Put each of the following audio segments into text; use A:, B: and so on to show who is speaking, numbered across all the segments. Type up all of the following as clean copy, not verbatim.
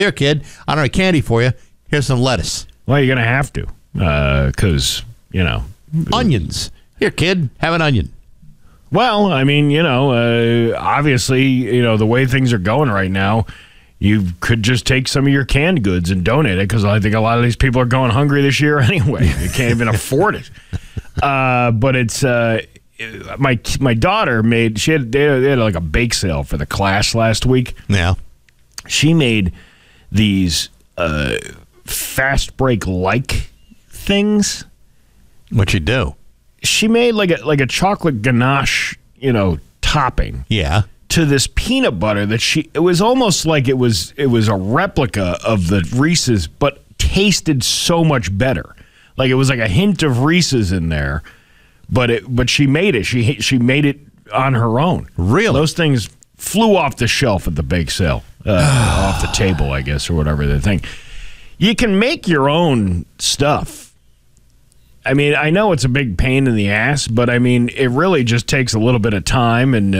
A: Here, kid, I don't have candy for you. Here's some lettuce.
B: Well, you're going to have to, because,
A: Onions. Here, kid, have an onion.
B: Well, I mean, obviously, the way things are going right now, you could just take some of your canned goods and donate it, because I think a lot of these people are going hungry this year anyway. They can't even afford it. But it's my daughter made. They had like a bake sale for the class last week.
A: Yeah,
B: she made these fast break like things.
A: What you do?
B: She made like a chocolate ganache, topping.
A: Yeah.
B: To this peanut butter that it was almost like it was a replica of the Reese's, but tasted so much better. Like it was like a hint of Reese's in there, but she made it. She made it on her own.
A: Really?
B: Those things flew off the shelf at the bake sale, off the table, I guess, or whatever the thing. You can make your own stuff. I mean, I know it's a big pain in the ass, but I mean, it really just takes a little bit of time and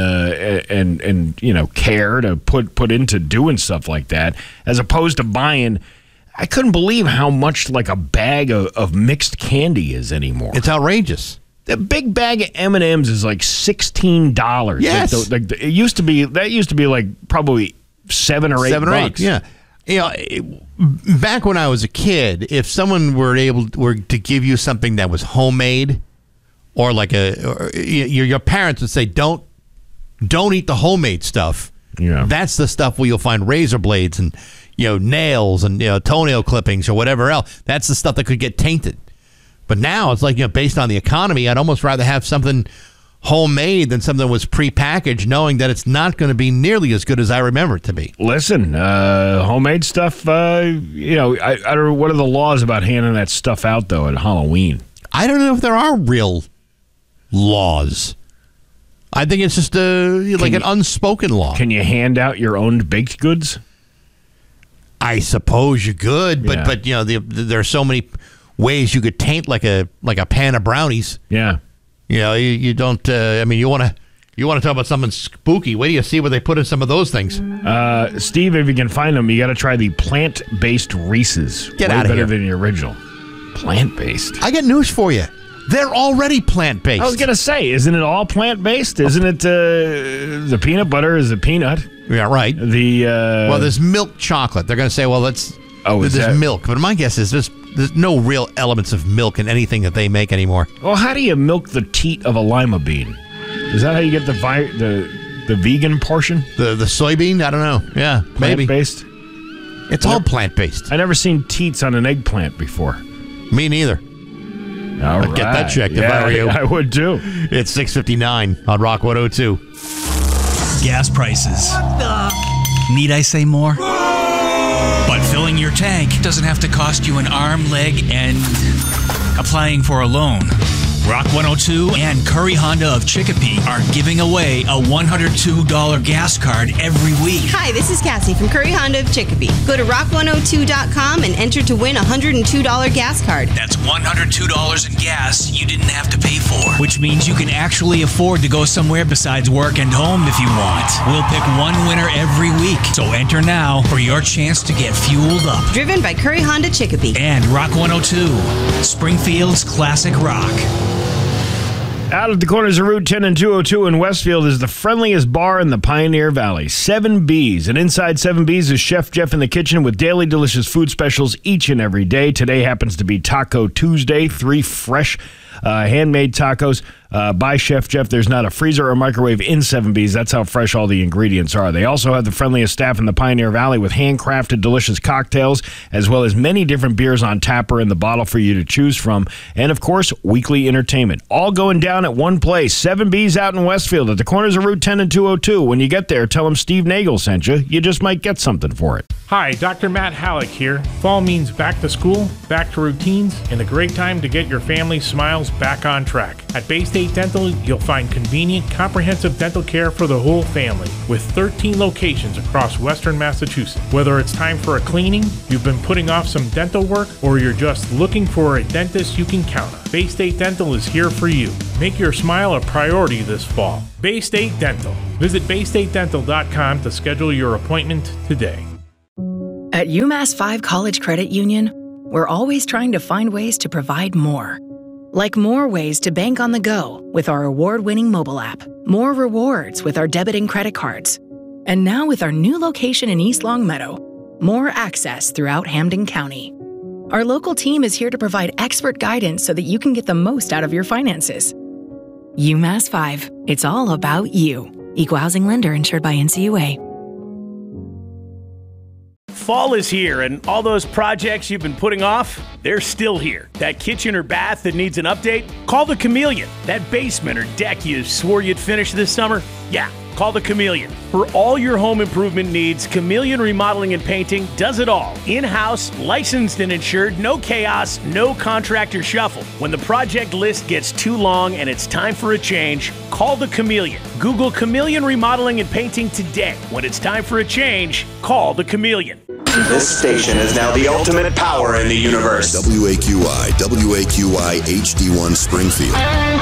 B: care to put into doing stuff like that, as opposed to buying. I couldn't believe how much like a bag of mixed candy is anymore.
A: It's outrageous.
B: The big bag of M&Ms is like $16.
A: Yes,
B: like it used to be. That used to be like probably $7 or $8.
A: Yeah. Back when I was a kid, if someone were to give you something that was homemade, or like your parents would say, don't eat the homemade stuff.
B: Yeah,
A: that's the stuff where you'll find razor blades and nails and toenail clippings or whatever else. That's the stuff that could get tainted. But now it's like, based on the economy, I'd almost rather have something homemade than something that was prepackaged, knowing that it's not going to be nearly as good as I remember it to be.
B: Listen, homemade stuff, I don't know, what are the laws about handing that stuff out, though, at Halloween?
A: I don't know if there are real laws. I think it's just an unspoken law.
B: Can you hand out your own baked goods?
A: I suppose you could, but there are so many ways you could taint like a pan of brownies.
B: Yeah.
A: You don't. You want to talk about something spooky? Wait till you see what they put in some of those things.
B: Steve, if you can find them, you got to try the plant-based Reese's.
A: Get out of here.
B: Better than the original. Plant-based.
A: I got news for you. They're already plant-based.
B: I was gonna say, isn't it all plant-based? Isn't it? The peanut butter is a peanut.
A: Yeah, right.
B: Well,
A: there's milk chocolate. They're gonna say, well, there's milk, but my guess is there's no real elements of milk in anything that they make anymore.
B: Well, how do you milk the teat of a lima bean? Is that how you get the vegan portion?
A: The soybean? I don't know. Yeah, maybe.
B: Plant-based?
A: It's all plant-based.
B: I never seen teats on an eggplant before.
A: Me neither.
B: All
A: I'd
B: right.
A: get that checked if I were you.
B: I would too.
A: It's 6:59 on Rock 102.
C: Gas prices. What the? Need I say more? But filling your tank doesn't have to cost you an arm, leg, and applying for a loan. Rock 102 and Curry Honda of Chicopee are giving away a $102 gas card every week.
D: Hi, this is Cassie from Curry Honda of Chicopee. Go to rock102.com and enter to win a $102 gas card.
C: That's $102 in gas you didn't have to pay for, which means you can actually afford to go somewhere besides work and home if you want. We'll pick one winner every week, so enter now for your chance to get fueled up.
D: Driven by Curry Honda Chicopee.
C: And Rock 102, Springfield's classic rock.
B: Out at the corners of Route 10 and 202 in Westfield is the friendliest bar in the Pioneer Valley, 7B's. And inside 7B's is Chef Jeff in the kitchen with daily delicious food specials each and every day. Today happens to be Taco Tuesday, 3 fresh handmade tacos by Chef Jeff. There's not a freezer or microwave in 7B's. That's how fresh all the ingredients are. They also have the friendliest staff in the Pioneer Valley with handcrafted delicious cocktails, as well as many different beers on tap or in the bottle for you to choose from. And, of course, weekly entertainment. All going down at one place. 7B's out in Westfield at the corners of Route 10 and 202. When you get there, tell them Steve Nagel sent you. You just might get something for it.
E: Hi, Dr. Matt Halleck here. Fall means back to school, back to routines, and a great time to get your family's smiles back on track. At Bay State Dental, you'll find convenient, comprehensive dental care for the whole family, with 13 locations across Western Massachusetts. Whether it's time for a cleaning, you've been putting off some dental work, or you're just looking for a dentist you can count on, Bay State Dental is here for you. Make your smile a priority this fall. Bay State Dental. Visit baystatedental.com to schedule your appointment today.
F: At UMass 5 College Credit Union, we're always trying to find ways to provide more. Like more ways to bank on the go with our award-winning mobile app, more rewards with our debit and credit cards, and now with our new location in East Longmeadow, more access throughout Hampden County. Our local team is here to provide expert guidance so that you can get the most out of your finances. UMass 5, it's all about you. Equal housing lender insured by NCUA.
B: Fall is here, and all those projects you've been putting off, they're still here. That kitchen or bath that needs an update? Call the Chameleon. That basement or deck you swore you'd finish this summer? Yeah, call the Chameleon. For all your home improvement needs, Chameleon Remodeling and Painting does it all. In-house, licensed and insured, no chaos, no contractor shuffle. When the project list gets too long and it's time for a change, call the Chameleon. Google Chameleon Remodeling and Painting today. When it's time for a change, call the Chameleon.
G: This station is now the ultimate power in the universe.
H: WAQI HD1 Springfield.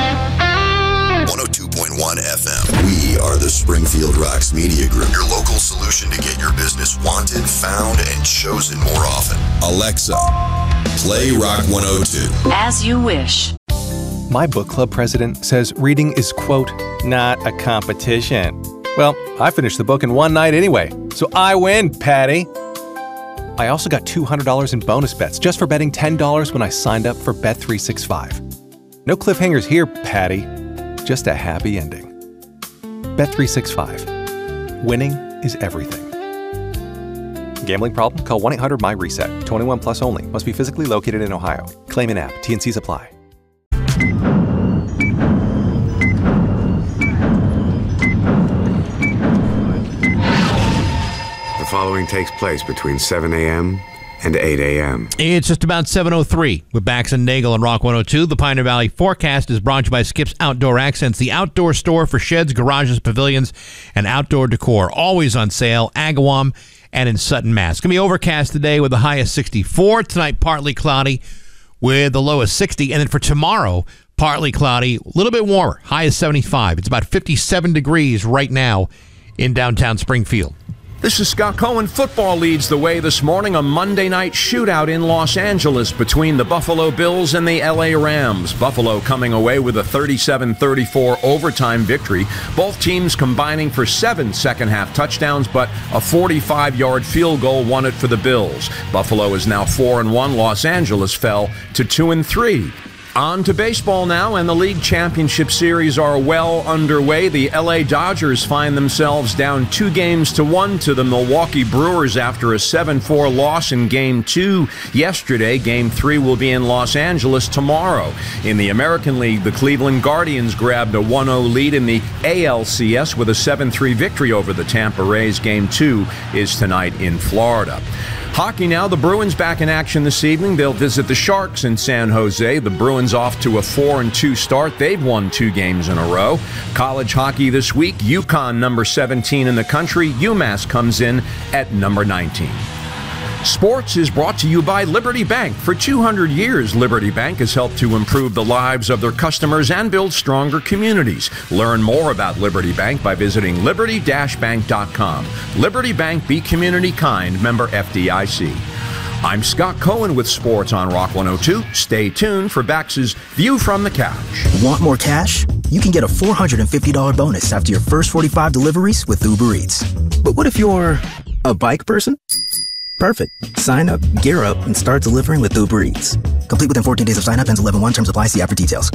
H: 102.1 FM. We are the Springfield Rocks Media Group, your local solution to get your business wanted, found, and chosen more often. Alexa, play Rock 102.
I: As you wish.
J: My book club president says reading is, quote, not a competition. Well, I finished the book in one night anyway, so I win, Patty. I also got $200 in bonus bets just for betting $10 when I signed up for Bet365. No cliffhangers here, Patty. Just a happy ending. Bet365. Winning is everything. Gambling problem? Call 1-800-MY-RESET. 21 plus only. Must be physically located in Ohio. Claim in app. T&Cs apply.
K: The following takes place between 7 a.m. and 8 a.m.
A: It's just about 7:03 with Bax and Nagel and Rock 102. The Pioneer Valley forecast is brought to you by Skip's Outdoor Accents, the outdoor store for sheds, garages, pavilions, and outdoor decor. Always on sale, Agawam and in Sutton, Mass. It's going to be overcast today with the high of 64. Tonight, partly cloudy with the low of 60. And then for tomorrow, partly cloudy, a little bit warmer, high of 75. It's about 57 degrees right now in downtown Springfield.
L: This is Scott Cohen. Football leads the way this morning. A Monday night shootout in Los Angeles between the Buffalo Bills and the LA Rams. Buffalo coming away with a 37-34 overtime victory. Both teams combining for 7 second-half touchdowns, but a 45-yard field goal won it for the Bills. Buffalo is now 4-1. Los Angeles fell to 2-3. On to baseball now, and the League Championship Series are well underway. The LA Dodgers find themselves down 2-1 to the Milwaukee Brewers after a 7-4 loss in Game 2 yesterday. Game 3 will be in Los Angeles tomorrow. In the American League, the Cleveland Guardians grabbed a 1-0 lead in the ALCS with a 7-3 victory over the Tampa Rays. Game 2 is tonight in Florida. Hockey now, the Bruins back in action this evening. They'll visit the Sharks in San Jose. The Bruins off to a 4-2 start. They've won 2 games in a row. College hockey this week, UConn number 17 in the country. UMass comes in at number 19. Sports is brought to you by Liberty Bank. For 200 years, Liberty Bank has helped to improve the lives of their customers and build stronger communities. Learn more about Liberty Bank by visiting liberty-bank.com. Liberty Bank, be community kind, member FDIC. I'm Scott Cohen with Sports on Rock 102. Stay tuned for Bax's View from the Couch.
M: Want more cash? You can get a $450 bonus after your first 45 deliveries with Uber Eats. But what if you're a bike person? Perfect. Sign up, gear up, and start delivering with Uber Eats. Complete within 14 days of sign up. Ends 11/1. Terms apply. See app for details.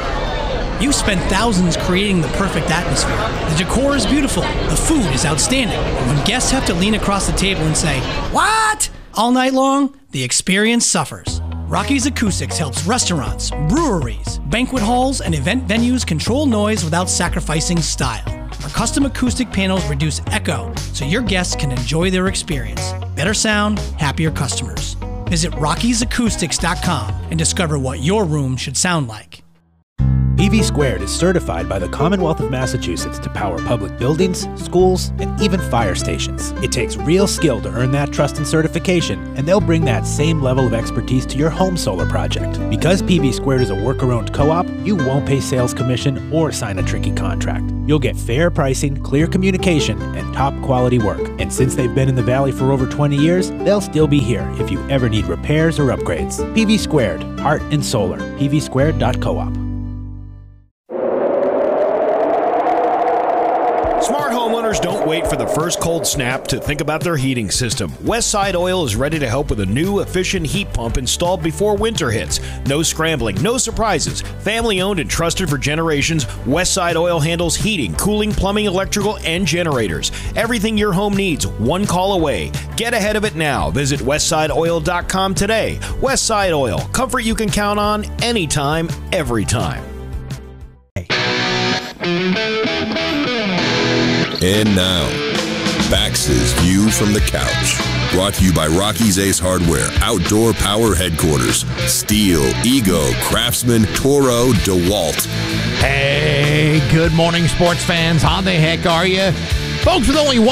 N: You spent thousands creating the perfect atmosphere. The decor is beautiful. The food is outstanding. And when guests have to lean across the table and say, "What?" all night long, the experience suffers. Rocky's Acoustics helps restaurants, breweries, banquet halls, and event venues control noise without sacrificing style. Our custom acoustic panels reduce echo so your guests can enjoy their experience. Better sound, happier customers. Visit Rocky'sAcoustics.com and discover what your room should sound like.
I: PV Squared is certified by the Commonwealth of Massachusetts to power public buildings, schools, and even fire stations. It takes real skill to earn that trust and certification, and they'll bring that same level of expertise to your home solar project. Because PV Squared is a worker-owned co-op, you won't pay sales commission or sign a tricky contract. You'll get fair pricing, clear communication, and top quality work. And since they've been in the Valley for over 20 years, they'll still be here if you ever need repairs or upgrades. PV Squared, heart and solar. pvsquared.coop.
B: Smart homeowners don't wait for the first cold snap to think about their heating system. Westside Oil is ready to help with a new, efficient heat pump installed before winter hits. No scrambling, no surprises. Family owned and trusted for generations, Westside Oil handles heating, cooling, plumbing, electrical, and generators. Everything your home needs, one call away. Get ahead of it now. Visit westsideoil.com today. Westside Oil, comfort you can count on anytime, every time.
H: And now, Bax's View from the Couch. Brought to you by Rocky's Ace Hardware, Outdoor Power Headquarters, Steel, Ego, Craftsman, Toro, DeWalt.
A: Hey, good morning, sports fans. How the heck are you? Folks, with only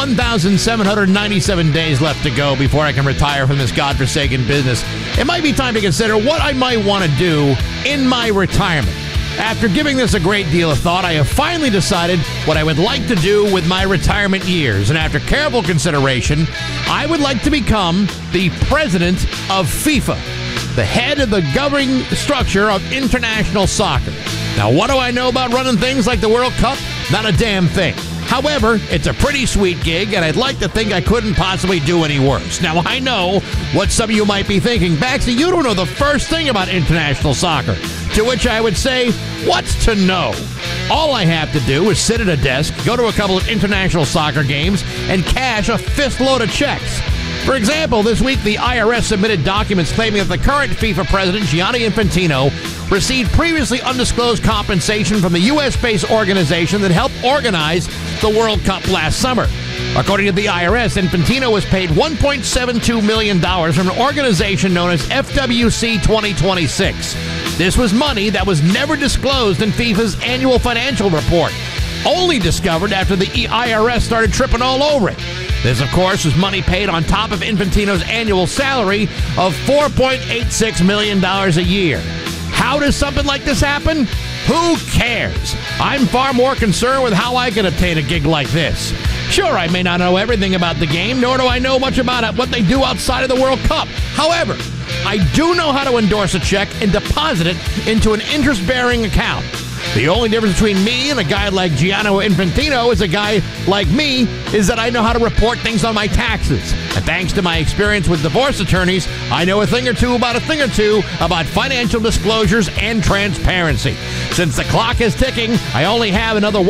A: 1,797 days left to go before I can retire from this godforsaken business, it might be time to consider what I might want to do in my retirement. After giving this a great deal of thought, I have finally decided what I would like to do with my retirement years. And after careful consideration, I would like to become the president of FIFA, the head of the governing structure of international soccer. Now, what do I know about running things like the World Cup? Not a damn thing. However, it's a pretty sweet gig, and I'd like to think I couldn't possibly do any worse. Now, I know what some of you might be thinking. Baxter, you don't know the first thing about international soccer. To which I would say, what's to know? All I have to do is sit at a desk, go to a couple of international soccer games, and cash a fistload of checks. For example, this week the IRS submitted documents claiming that the current FIFA president, Gianni Infantino, received previously undisclosed compensation from the U.S.-based organization that helped organize the World Cup last summer. According to the IRS, Infantino was paid $1.72 million from an organization known as FWC 2026. This was money that was never disclosed in FIFA's annual financial report, only discovered after the IRS started tripping all over it. This, of course, was money paid on top of Infantino's annual salary of $4.86 million a year. How does something like this happen? Who cares? I'm far more concerned with how I can obtain a gig like this. Sure, I may not know everything about the game, nor do I know much about what they do outside of the World Cup. However, I do know how to endorse a check and deposit it into an interest-bearing account. The only difference between me and a guy like Gianni Infantino is a guy like me is that I know how to report things on my taxes. And thanks to my experience with divorce attorneys, I know a thing or two about financial disclosures and transparency. Since the clock is ticking, I only have another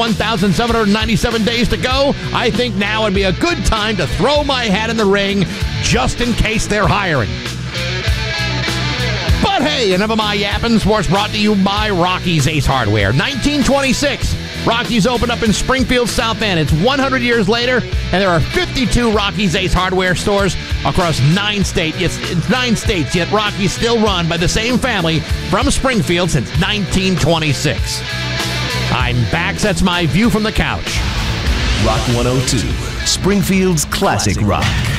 A: 1,797 days to go. I think now would be a good time to throw my hat in the ring just in case they're hiring. But hey, enough of my yapping. Sports brought to you by Rocky's Ace Hardware. 1926, Rocky's opened up in Springfield, South End. It's 100 years later, and there are 52 Rocky's Ace Hardware stores across 9 states. Yes, it's 9 states, yet Rocky's still run by the same family from Springfield since 1926. I'm Bax. That's my view from the couch.
O: Rock 102, Springfield's classic rock.